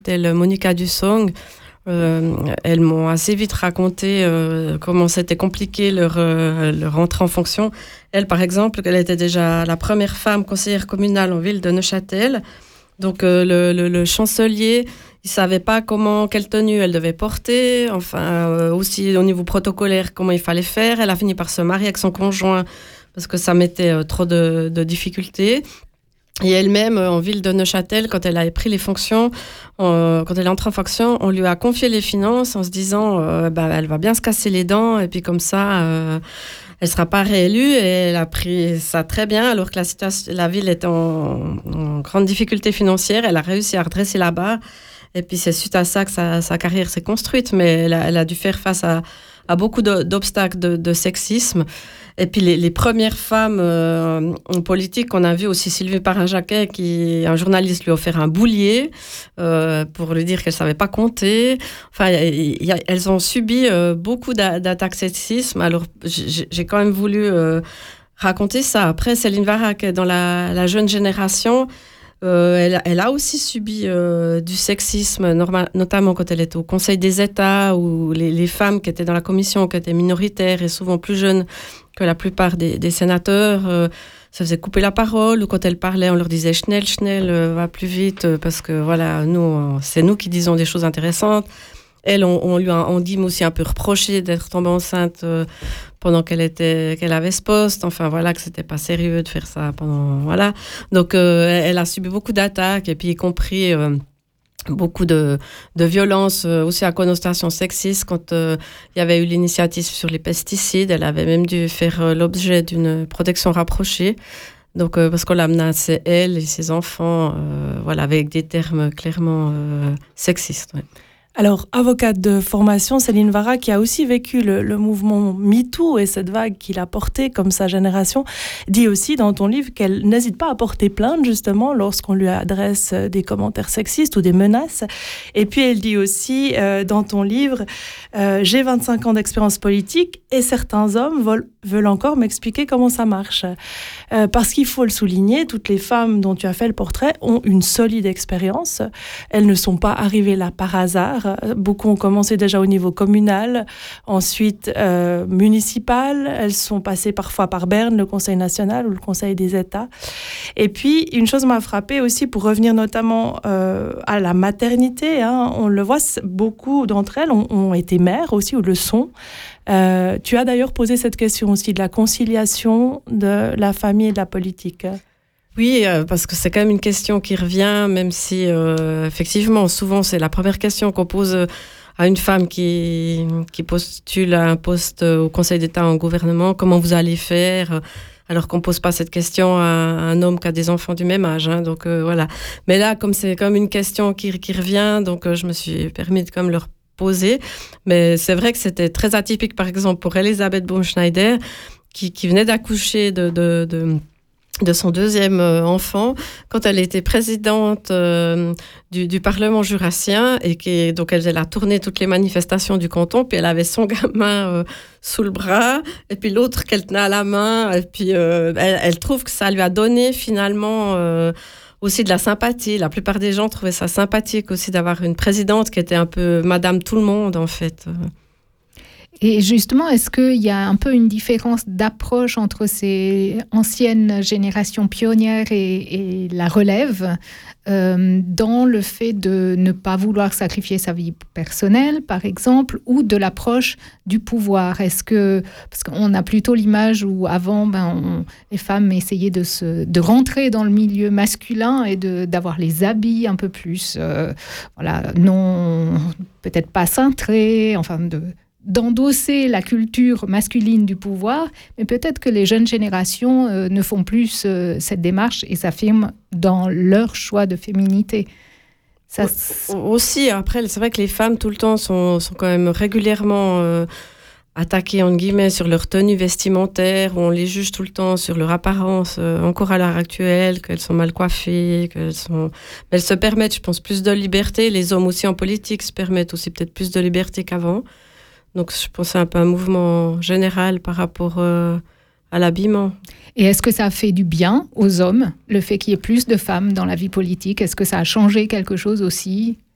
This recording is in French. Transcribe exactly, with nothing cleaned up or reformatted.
telle Monica Dussong. Euh, elles m'ont assez vite raconté euh, comment c'était compliqué leur, euh, leur entrée en fonction. Elle, par exemple, elle était déjà la première femme conseillère communale en ville de Neuchâtel. Donc euh, le, le, le chancelier, il savait pas comment, quelle tenue elle devait porter. Enfin, euh, aussi au niveau protocolaire, comment il fallait faire. Elle a fini par se marier avec son conjoint parce que ça mettait euh, trop de, de difficultés. Et elle-même, en ville de Neuchâtel, quand elle avait pris les fonctions, euh, quand elle est entrée en fonction, on lui a confié les finances en se disant euh, bah, elle va bien se casser les dents et puis comme ça, euh, elle ne sera pas réélue. Et elle a pris ça très bien, alors que la, situation, la ville était en, en grande difficulté financière. Elle a réussi à redresser la barre. Et puis c'est suite à ça que sa, sa carrière s'est construite. Mais elle a, elle a dû faire face à, à beaucoup de, d'obstacles de, de sexisme. Et puis les, les premières femmes euh, en politique qu'on a vues, aussi Sylvie Perrin-Jacquet, qui un journaliste lui a offert un boulier euh, pour lui dire qu'elle ne savait pas compter. Enfin, y y a, elles ont subi euh, beaucoup d'a- d'attaques sexisme. Alors j'ai, j'ai quand même voulu euh, raconter ça. Après, Céline Varac, dans la, la jeune génération, Euh, elle, elle a aussi subi euh, du sexisme, normal, notamment quand elle était au Conseil des États, où les, les femmes qui étaient dans la commission, qui étaient minoritaires et souvent plus jeunes que la plupart des, des sénateurs, euh, se faisaient couper la parole, ou quand elles parlaient, on leur disait « Schnell, Schnell, euh, va plus vite », parce que voilà, nous, c'est nous qui disons des choses intéressantes. Elle, on, on lui a, on dit aussi un peu reproché d'être tombée enceinte euh, pendant qu'elle était, qu'elle avait ce poste. Enfin voilà, que c'était pas sérieux de faire ça pendant, voilà. Donc euh, elle a subi beaucoup d'attaques et puis y compris euh, beaucoup de, de violences euh, aussi à connotation sexiste quand euh, il y avait eu l'initiative sur les pesticides. Elle avait même dû faire euh, l'objet d'une protection rapprochée. Donc, euh, parce qu'on la menaçait, elle et ses enfants, euh, voilà, avec des termes clairement euh, sexistes. Ouais. Alors, avocate de formation, Céline Varac, qui a aussi vécu le, le mouvement MeToo et cette vague qu'il a portée comme sa génération, dit aussi dans ton livre qu'elle n'hésite pas à porter plainte justement lorsqu'on lui adresse des commentaires sexistes ou des menaces. Et puis elle dit aussi euh, dans ton livre euh, « J'ai vingt-cinq ans d'expérience politique et certains hommes veulent, veulent encore m'expliquer comment ça marche. Euh, » Parce qu'il faut le souligner, toutes les femmes dont tu as fait le portrait ont une solide expérience. Elles ne sont pas arrivées là par hasard. Beaucoup ont commencé déjà au niveau communal, ensuite euh, municipal. Elles sont passées parfois par Berne, le Conseil national ou le Conseil des États. Et puis, une chose m'a frappée aussi, pour revenir notamment euh, à la maternité, hein, on le voit, beaucoup d'entre elles ont, ont été mères aussi, ou le sont. Euh, tu as d'ailleurs posé cette question aussi de la conciliation de la famille et de la politique. Oui, euh, parce que c'est quand même une question qui revient, même si, euh, effectivement, souvent, c'est la première question qu'on pose à une femme qui, qui postule à un poste au Conseil d'État en gouvernement. Comment vous allez faire ? Alors qu'on ne pose pas cette question à un homme qui a des enfants du même âge. Hein, donc, euh, voilà. Mais là, comme c'est comme une question qui, qui revient, donc euh, je me suis permis de comme leur poser. Mais c'est vrai que c'était très atypique, par exemple, pour Elisabeth Baumschneider, qui, qui venait d'accoucher de... de, de de son deuxième euh, enfant, quand elle était présidente euh, du, du Parlement jurassien, et qui, donc elle, elle a tourné toutes les manifestations du canton, puis elle avait son gamin euh, sous le bras, et puis l'autre qu'elle tenait à la main, et puis euh, elle, elle trouve que ça lui a donné finalement euh, aussi de la sympathie. La plupart des gens trouvaient ça sympathique aussi d'avoir une présidente qui était un peu Madame tout le monde, en fait. Et justement, est-ce qu'il y a un peu une différence d'approche entre ces anciennes générations pionnières et, et la relève euh, dans le fait de ne pas vouloir sacrifier sa vie personnelle, par exemple, ou de l'approche du pouvoir? Est-ce que, parce qu'on a plutôt l'image où avant, ben, on, les femmes essayaient de, se, de rentrer dans le milieu masculin et de, d'avoir les habits un peu plus, euh, voilà, non, peut-être pas cintrés, enfin de... d'endosser la culture masculine du pouvoir, mais peut-être que les jeunes générations euh, ne font plus euh, cette démarche et s'affirment dans leur choix de féminité. Ça, c... Aussi, après, c'est vrai que les femmes, tout le temps, sont, sont quand même régulièrement euh, attaquées, entre guillemets, sur leur tenue vestimentaire, où on les juge tout le temps sur leur apparence, euh, encore à l'heure actuelle, qu'elles sont mal coiffées, qu'elles sont... Mais elles se permettent, je pense, plus de liberté. Les hommes aussi en politique se permettent aussi peut-être plus de liberté qu'avant. Donc, je pense que c'est un peu un mouvement général par rapport euh, à l'habillement. Et est-ce que ça fait du bien aux hommes, le fait qu'il y ait plus de femmes dans la vie politique? Est-ce que ça a changé quelque chose aussi?